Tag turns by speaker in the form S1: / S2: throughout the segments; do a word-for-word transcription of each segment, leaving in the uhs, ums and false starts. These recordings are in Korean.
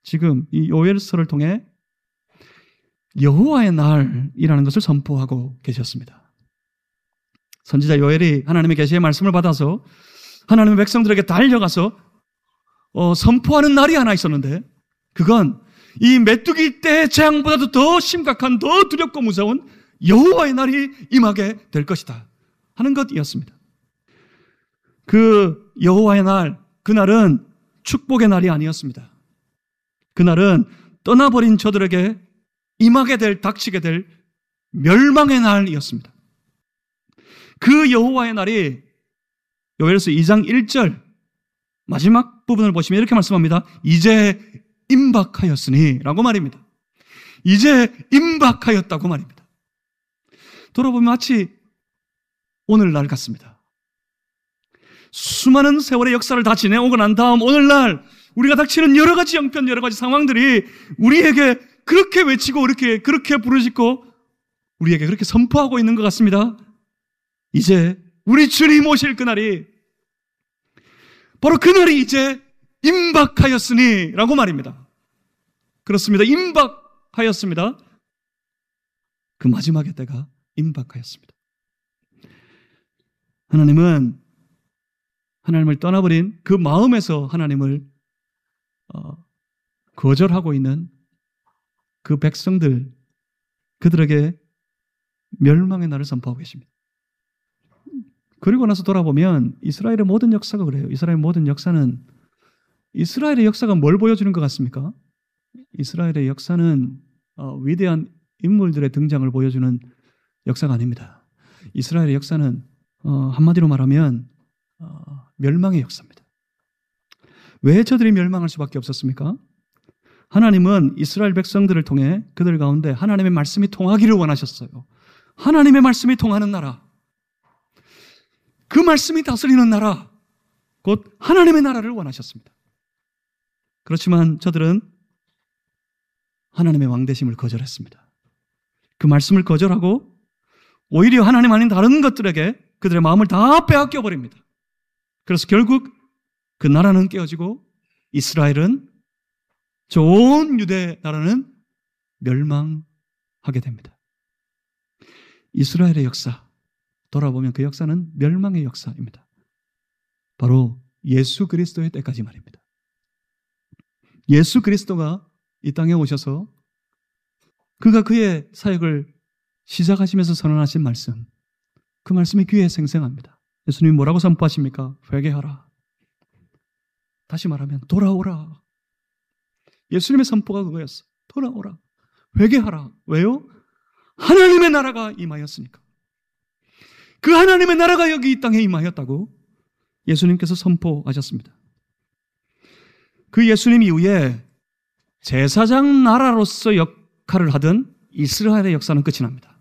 S1: 지금 이 요엘서를 통해 여호와의 날이라는 것을 선포하고 계셨습니다. 선지자 요엘이 하나님의 계시의 말씀을 받아서 하나님의 백성들에게 달려가서 어, 선포하는 날이 하나 있었는데, 그건 이 메뚜기 떼의 재앙보다도 더 심각한, 더 두렵고 무서운 여호와의 날이 임하게 될 것이다 하는 것이었습니다. 그 여호와의 날, 그날은 축복의 날이 아니었습니다. 그날은 떠나버린 저들에게 임하게 될, 닥치게 될 멸망의 날이었습니다. 그 여호와의 날이 요엘서 이 장 일 절 마지막 부분을 보시면 이렇게 말씀합니다. 이제 임박하였으니 라고 말입니다. 이제 임박하였다고 말입니다. 돌아보면 마치 오늘날 같습니다. 수많은 세월의 역사를 다 지내오고 난 다음 오늘날 우리가 닥치는 여러 가지 형편, 여러 가지 상황들이 우리에게 그렇게 외치고 그렇게, 그렇게 부르짖고 우리에게 그렇게 선포하고 있는 것 같습니다. 이제 우리 주님 오실 그날이, 바로 그날이 이제 임박하였으니 라고 말입니다. 그렇습니다. 임박하였습니다. 그 마지막의 때가 임박하였습니다. 하나님은 하나님을 떠나버린 그 마음에서 하나님을 어, 거절하고 있는 그 백성들, 그들에게 멸망의 날을 선포하고 계십니다. 그리고 나서 돌아보면 이스라엘의 모든 역사가 그래요. 이스라엘의 모든 역사는, 이스라엘의 역사가 뭘 보여주는 것 같습니까? 이스라엘의 역사는 어, 위대한 인물들의 등장을 보여주는 역사가 아닙니다. 이스라엘의 역사는 어, 한마디로 말하면 어, 멸망의 역사입니다. 왜 저들이 멸망할 수밖에 없었습니까? 하나님은 이스라엘 백성들을 통해 그들 가운데 하나님의 말씀이 통하기를 원하셨어요. 하나님의 말씀이 통하는 나라, 그 말씀이 다스리는 나라, 곧 하나님의 나라를 원하셨습니다. 그렇지만 저들은 하나님의 왕되심을 거절했습니다. 그 말씀을 거절하고 오히려 하나님 아닌 다른 것들에게 그들의 마음을 다 빼앗겨 버립니다. 그래서 결국 그 나라는 깨어지고 이스라엘은, 좋은 유대 나라는 멸망하게 됩니다. 이스라엘의 역사, 돌아보면 그 역사는 멸망의 역사입니다. 바로 예수 그리스도의 때까지 말입니다. 예수 그리스도가 이 땅에 오셔서 그가 그의 사역을 시작하시면서 선언하신 말씀, 그 말씀이 귀에 생생합니다. 예수님이 뭐라고 선포하십니까? 회개하라. 다시 말하면 돌아오라. 예수님의 선포가 그거였어. 돌아오라. 회개하라. 왜요? 하나님의 나라가 임하였으니까. 그 하나님의 나라가 여기 이 땅에 임하였다고 예수님께서 선포하셨습니다. 그 예수님 이후에 제사장 나라로서 역할을 하던 이스라엘의 역사는 끝이 납니다.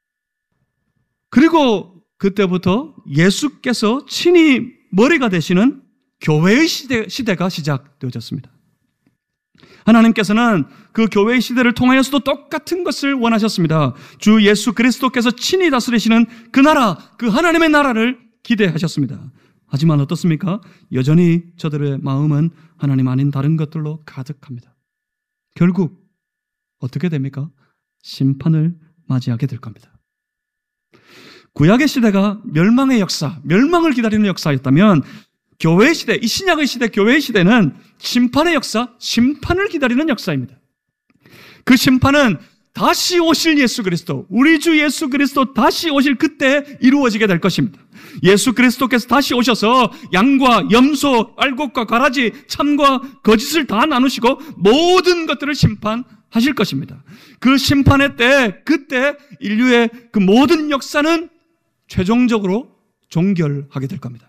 S1: 그리고 그때부터 예수께서 친히 머리가 되시는 교회의 시대, 시대가 시작되어졌습니다. 하나님께서는 그 교회의 시대를 통하여서도 똑같은 것을 원하셨습니다. 주 예수 그리스도께서 친히 다스리시는 그 나라, 그 하나님의 나라를 기대하셨습니다. 하지만 어떻습니까? 여전히 저들의 마음은 하나님 아닌 다른 것들로 가득합니다. 결국 어떻게 됩니까? 심판을 맞이하게 될 겁니다. 구약의 시대가 멸망의 역사, 멸망을 기다리는 역사였다면 교회의 시대, 이 신약의 시대, 교회의 시대는 심판의 역사, 심판을 기다리는 역사입니다. 그 심판은 다시 오실 예수 그리스도, 우리 주 예수 그리스도 다시 오실 그때 이루어지게 될 것입니다. 예수 그리스도께서 다시 오셔서 양과 염소, 알곡과 가라지, 참과 거짓을 다 나누시고 모든 것들을 심판하실 것입니다. 그 심판의 때, 그때 인류의 그 모든 역사는 최종적으로 종결하게 될 겁니다.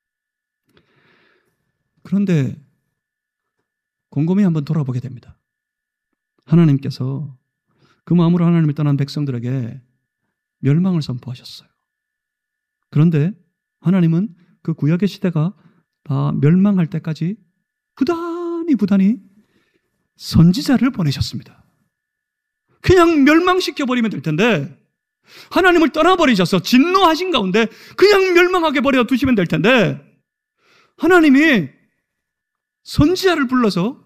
S1: 그런데 곰곰이 한번 돌아보게 됩니다. 하나님께서 그 마음으로 하나님을 떠난 백성들에게 멸망을 선포하셨어요. 그런데 하나님은 그 구약의 시대가 다 멸망할 때까지 부단히 부단히 선지자를 보내셨습니다. 그냥 멸망시켜버리면 될 텐데, 하나님을 떠나버리셔서 진노하신 가운데 그냥 멸망하게 버려 두시면 될 텐데, 하나님이 선지자를 불러서